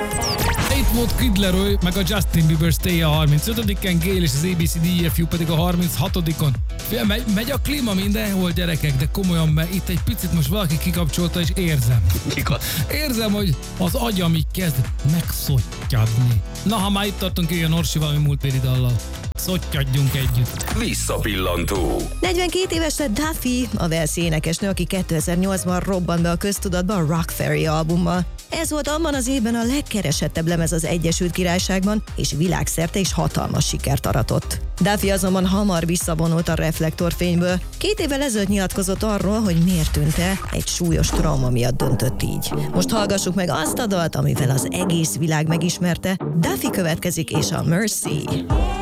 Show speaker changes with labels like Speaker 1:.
Speaker 1: Itt volt Kid Laroi, meg a Justin Bieber Stay a 35-en, Gayle és az ABCDEFU pedig a 36-on. Megy a klíma mindenhol, gyerekek, de komolyan, mert itt egy picit most valaki kikapcsolta, és érzem. Érzem, hogy az agyam így kezd megszottyadni. Na, ha már itt tartunk, jöjjön Orsi valami múltbéli dallal. Szottyadjunk együtt.
Speaker 2: Visszapillantó.
Speaker 3: 42 éves lett Duffy, a walesi énekesnő, aki 2008-ban robbant be a köztudatba a Rock Ferry albummal. Ez volt abban az évben a legkeresettebb lemez az Egyesült Királyságban, és világszerte is hatalmas sikert aratott. Duffy azonban hamar visszavonult a reflektorfényből. 2 évvel ezelőtt nyilatkozott arról, hogy miért tűnt el, egy súlyos trauma miatt döntött így. Most hallgassuk meg azt a dalt, amivel az egész világ megismerte. Duffy következik, és a Mercy.